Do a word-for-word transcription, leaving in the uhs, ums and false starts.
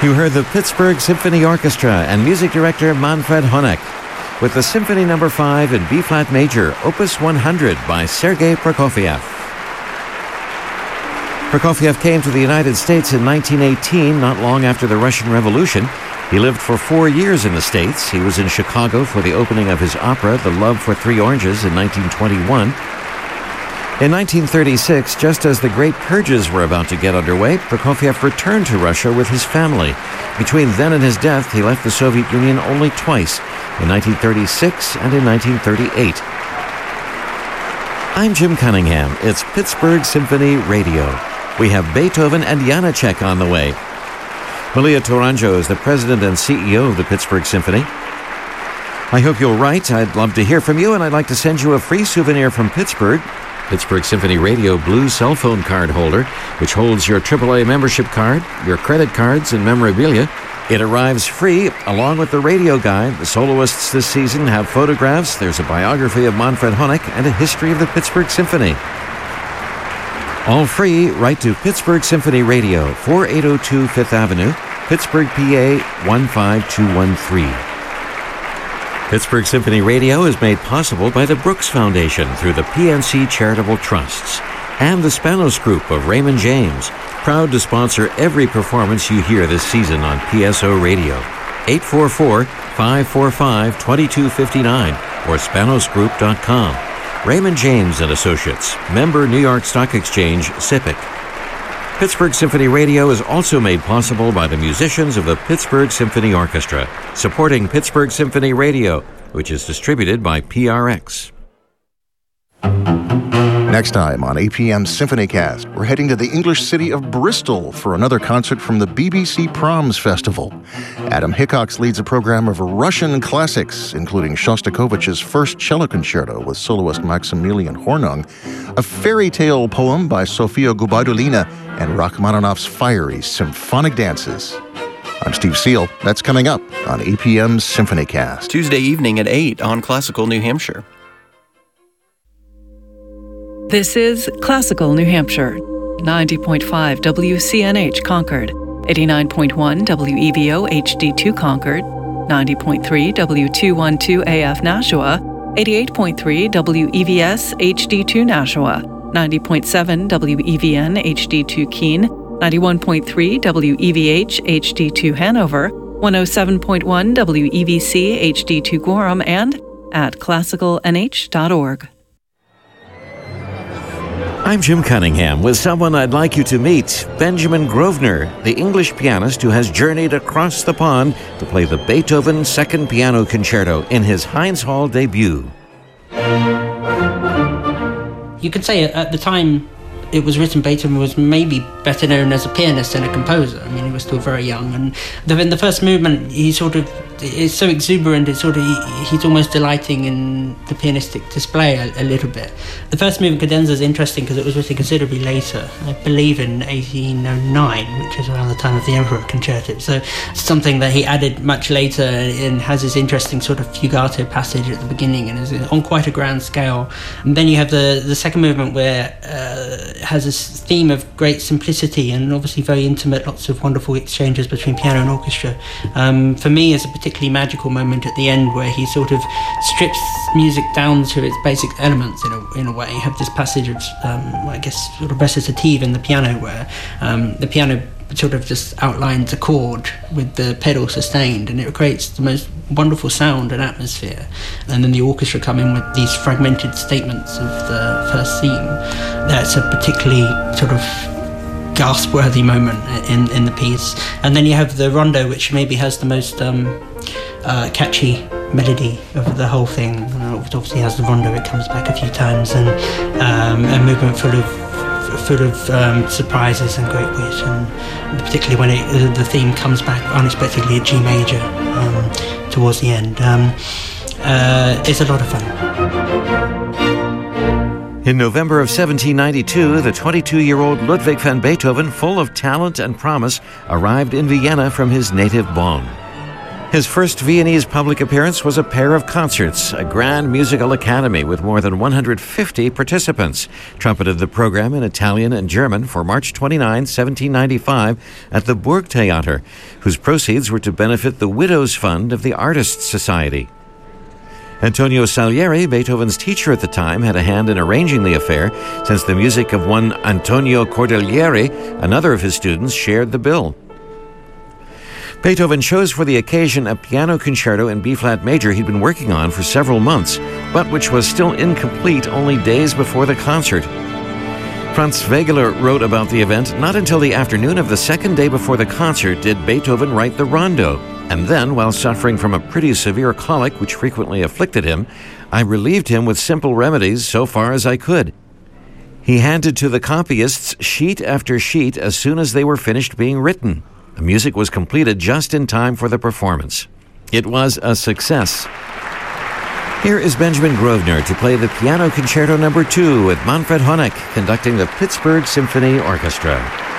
You heard the Pittsburgh Symphony Orchestra and music director Manfred Honeck with the Symphony Number five in B-flat major, Opus one hundred by Sergei Prokofiev. Prokofiev came to the United States in nineteen eighteen, not long after the Russian Revolution. He lived for four years in the States. He was in Chicago for the opening of his opera, The Love for Three Oranges, in nineteen twenty-one. In nineteen thirty-six, just as the Great Purges were about to get underway, Prokofiev returned to Russia with his family. Between then and his death, he left the Soviet Union only twice, in nineteen thirty-six and in nineteen thirty-eight. I'm Jim Cunningham. It's Pittsburgh Symphony Radio. We have Beethoven and Janacek on the way. Malia Tourangeau is the president and C E O of the Pittsburgh Symphony. I hope you'll write. I'd love to hear from you, and I'd like to send you a free souvenir from Pittsburgh. Pittsburgh Symphony Radio Blue cell phone card holder, which holds your triple A membership card, your credit cards, and memorabilia. It arrives free, along with the radio guide. The soloists this season have photographs. There's a biography of Manfred Honeck and a history of the Pittsburgh Symphony. All free. Write to Pittsburgh Symphony Radio, forty-eight oh two Fifth Avenue, Pittsburgh, P A one five two one three. Pittsburgh Symphony Radio is made possible by the Brooks Foundation through the P N C Charitable Trusts and the Spanos Group of Raymond James, proud to sponsor every performance you hear this season on P S O Radio. eight four four, five four five, two two five nine or spanos group dot com. Raymond James and Associates, member New York Stock Exchange, S I P C. Pittsburgh Symphony Radio is also made possible by the musicians of the Pittsburgh Symphony Orchestra, supporting Pittsburgh Symphony Radio, which is distributed by P R X. Next time on A P M's SymphonyCast, we're heading to the English city of Bristol for another concert from the B B C Proms Festival. Adam Hickox leads a program of Russian classics, including Shostakovich's first cello concerto with soloist Maximilian Hornung, a fairy tale poem by Sofia Gubaidulina, and Rachmaninoff's fiery symphonic dances. I'm Steve Seal. That's coming up on A P M's SymphonyCast. Tuesday evening at eight on Classical New Hampshire. This is Classical New Hampshire, ninety point five W C N H Concord, eighty-nine point one W E V O H D two Concord, ninety point three W two twelve A F Nashua, eighty-eight point three W E V S H D two Nashua, ninety point seven W E V N H D two Keene, ninety-one point three W E V H H D two Hanover, one oh seven point one W E V C H D two Gorham, and at classical n h dot org. I'm Jim Cunningham with someone I'd like you to meet, Benjamin Grosvenor, the English pianist who has journeyed across the pond to play the Beethoven Second Piano Concerto in his Heinz Hall debut. You could say at the time it was written, Beethoven was maybe better known as a pianist than a composer. I mean, he was still very young, and the, in the first movement, he sort of is so exuberant. It's sort of he, he's almost delighting in the pianistic display a, a little bit. The first movement, Cadenza, is interesting because it was written considerably later. I believe in eighteen oh nine, which is around the time of the Emperor Concerto. So something that he added much later and has this interesting sort of fugato passage at the beginning and is on quite a grand scale. And then you have the the second movement where uh, has this theme of great simplicity and obviously very intimate, lots of wonderful exchanges between piano and orchestra. Um, for me, it's a particularly magical moment at the end where he sort of strips music down to its basic elements in a, in a way. You have this passage of, um, I guess, sort of recitative in the piano where um, the piano sort of just outlines a chord with the pedal sustained, and it creates the most wonderful sound and atmosphere. And then the orchestra come in with these fragmented statements of the first theme. That's a particularly sort of gasp-worthy moment in, in the piece. And then you have the rondo, which maybe has the most um, uh, catchy melody of the whole thing. Uh, it obviously has the rondo, it comes back a few times, and um, a movement full of full of um, surprises and great wit, and particularly when it, the theme comes back unexpectedly at G major um, towards the end. Um, uh, it's a lot of fun. In November of seventeen ninety-two, the twenty-two-year-old Ludwig van Beethoven, full of talent and promise, arrived in Vienna from his native Bonn. His first Viennese public appearance was a pair of concerts. A grand musical academy with more than one hundred fifty participants trumpeted the program in Italian and German for March twenty-ninth, seventeen ninety-five at the Burgtheater, whose proceeds were to benefit the Widows' Fund of the Artists' Society. Antonio Salieri, Beethoven's teacher at the time, had a hand in arranging the affair, since the music of one Antonio Cordelieri, another of his students, shared the bill. Beethoven chose for the occasion a piano concerto in B-flat major he'd been working on for several months, but which was still incomplete only days before the concert. Franz Wegeler wrote about the event, "Not until the afternoon of the second day before the concert did Beethoven write the rondo, and then, while suffering from a pretty severe colic which frequently afflicted him, I relieved him with simple remedies so far as I could. He handed to the copyists sheet after sheet as soon as they were finished being written. The music was completed just in time for the performance. It was a success." Here is Benjamin Grosvenor to play the Piano Concerto Number two with Manfred Honeck conducting the Pittsburgh Symphony Orchestra.